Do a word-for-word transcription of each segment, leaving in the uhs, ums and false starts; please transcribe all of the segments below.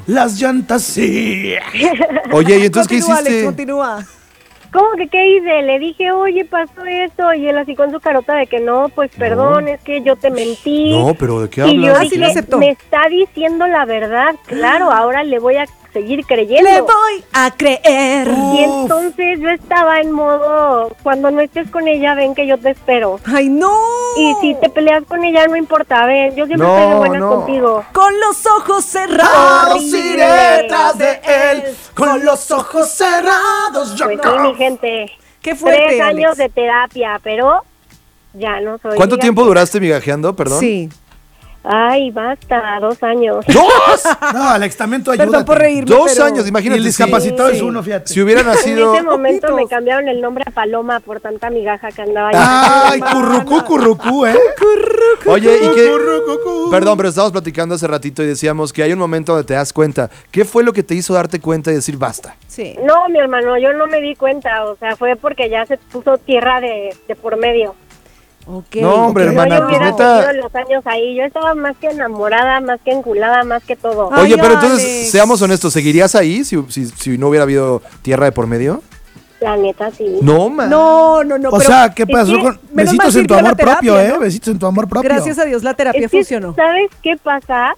las llantas sí. Oye, ¿y entonces Continúa, qué hiciste? Alex, continúa. ¿Cómo que qué hice? Le dije, oye, pasó esto, y él así con su carota de que no, pues perdón, es que yo te mentí. No, pero ¿de qué Y yo hablas? Ah, sí lo dije, aceptó. me está diciendo la verdad, claro, ahora le voy a seguir creyendo. Le voy a creer. Y entonces yo estaba en modo, cuando no estés con ella, ven que yo te espero. ¡Ay, no! Y si te peleas con ella, no importa, ven, yo siempre No, estoy de buenas no. contigo. Con los ojos cerrados. iré detrás de él, con los ojos cerrados. Yo Pues no. sí, mi gente, Qué fuerte, tres años Alex. de terapia, pero ya no soy... ¿Cuánto diga- tiempo duraste migajeando, perdón? Sí. Ay, basta, dos años. ¡Dos! No, Alex, también tú ayúdate. Perdón por reírme, Dos pero- años, Y imagínate. el si- discapacitado Sí. es uno, fíjate. Si hubiera En nacido... ese momento me Ojitos. cambiaron el nombre a Paloma por tanta migaja que andaba Ay, allá. currucú, currucú, ¿eh? Oye, ¿y qué? Currucucú. Perdón, pero estábamos platicando hace ratito y decíamos que hay un momento donde te das cuenta. ¿Qué fue lo que te hizo darte cuenta y decir basta? Sí. No, mi hermano, yo no me di cuenta, o sea, fue porque ya se puso tierra de, de por medio. Ok. No, hombre, ok. hermana, yo pues hubiera neta- seguido los años ahí, yo estaba más que enamorada, más que enculada, más que todo. Ay, Oye, pero entonces, Alex. seamos honestos, ¿seguirías ahí si, si, si no hubiera habido tierra de por medio? La neta, sí. No, man. No, no, no. O pero sea, ¿qué pasó que con menos besitos mal en tu sirvió la amor propio, terapia, eh? ¿no? Besitos en tu amor propio. gracias a Dios la terapia Es que, funcionó. ¿sabes qué pasa?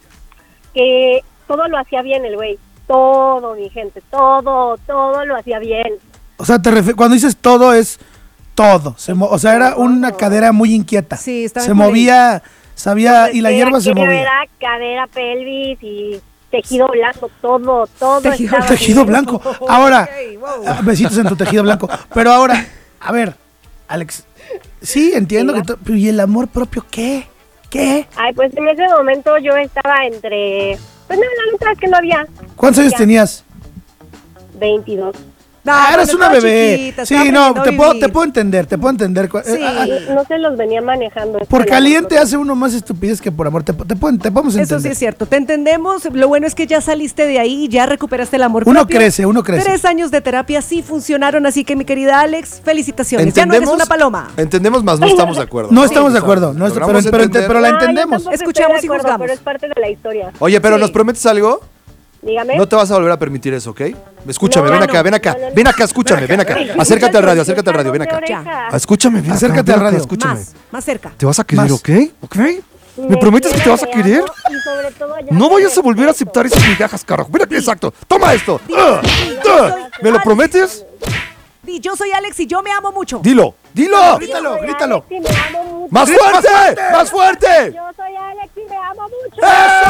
Que todo lo hacía bien el güey. Todo, mi gente, todo, todo lo hacía bien. O sea, te refi- cuando dices todo es todo. Se mo- o sea, era una cadera muy inquieta. Sí, estaba Se en movía, sabía, Pues y la que hierba se aquello movía. Era cadera, pelvis y tejido blanco, todo, todo. Tejido- estaba Tejido bien. blanco. Ahora, Ok, wow. ah, besitos en tu tejido blanco. Pero ahora, a ver, Alex, sí, entiendo que... Diga. to- ¿Y el amor propio qué? ¿Qué? Ay, pues en ese momento yo estaba entre... Pues no, la neta es que no había. ¿Cuántos años Ya. tenías? veintidós. No, Ah, eras cuando una estaba bebé. chiquita, Sí, estaba no, aprendiendo te a puedo, vivir. te puedo entender, te puedo entender. cu- Sí. eh, ah, ah, No se los venía manejando. es por que la caliente verdad. hace uno más estupidez que por amor. Te, te, pueden- te podemos entender. Eso sí es cierto, te entendemos. Lo bueno es que ya saliste de ahí y ya recuperaste el amor Uno propio. crece, uno crece. Tres años de terapia sí funcionaron, así que mi querida Alex, felicitaciones. Ya no eres una paloma. Entendemos, más no estamos de acuerdo. No estamos de O sea, acuerdo, no, pero, logramos pero, pero, entender. pero la No, yo entendemos. tampoco estoy Escuchamos de y acuerdo, juzgamos. Pero es parte de la historia. Oye, pero Sí. ¿nos prometes algo? Dígame. No te vas a volver a permitir eso, ¿ok? Escúchame, No, ven no, acá, ven acá, no, no, no. ven acá, escúchame, ven acá. Acércate al radio, acércate al radio, ven acá. Ya. Ah, Escúchame, ven acá, Acércate ven al acá, radio. escúchame. Más, más cerca. ¿Te vas a querer, Más. ok? ¿Ok? ¿Me prometes que te quiero, vas a me querer? amo y sobre todo ya No me vayas a volver a respeto. aceptar esas migajas, carajo. Mira que exacto. Toma esto. Ah, ah. ¿Me lo prometes? Di, yo soy Alex y yo me amo mucho. Dilo, dilo. Grítalo, Soy grítalo. Alex y me amo mucho. ¡Más fuerte! ¡Más fuerte! Yo soy Alex y me amo mucho.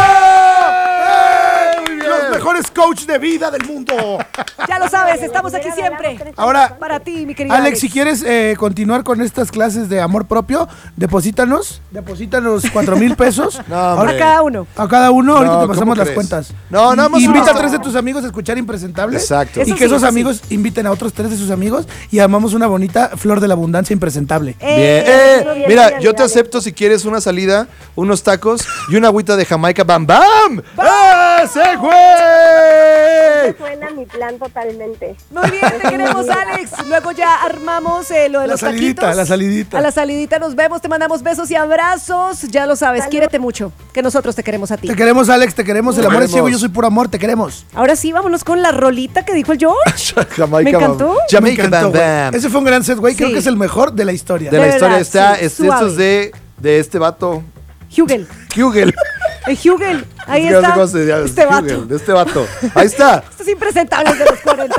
¡Eso! Muy bien. Los mejores coach de vida del mundo. Ya lo sabes, estamos aquí siempre. Ahora, Para ti, mi querida Alex, Alex. si quieres eh, continuar con estas clases de amor propio, deposítanos, deposítanos cuatro mil pesos. No, Ahora- hombre. A cada uno. A cada uno, ahorita No, te ¿cómo pasamos las crees? cuentas. No, nada más Y invita uno. a tres de tus amigos a escuchar Impresentable. Exacto. Y Eso que sí, esos eso amigos inviten a otros tres de sus amigos y armamos una bonita flor de la abundancia impresentable. Eh, Bien. eso Eh, bien, mira, bien, yo te bien. acepto si quieres una salida, unos tacos y una agüita de Jamaica. ¡Bam, bam! ¡Ese güey! Suena mi plan totalmente. Muy bien, te queremos, Alex. Luego ya armamos eh, lo de La los salidita, taquitos. la salidita. A la salidita nos vemos, te mandamos besos y abrazos. Ya lo sabes, Salud. quiérete mucho, que nosotros te queremos a ti. Te queremos, Alex, te queremos. El Te amor es queremos. ciego, yo soy puro amor, te queremos. Ahora sí, vámonos con la rolita que dijo el George. Jamaica. Me encantó. bam. Me Jamaica, encantó, bam, güey. bam. Ese fue un gran set, güey. Creo Sí. que es el mejor de la historia. De la De historia verdad, está, sí, este, suave. esto es de, de este vato. Hugel. Hugel. El Hugel. Ahí Es que no sé está. cómo se llama, Este vato. Hugel, de este vato. Ahí está. Estos impresentables de los cuarenta.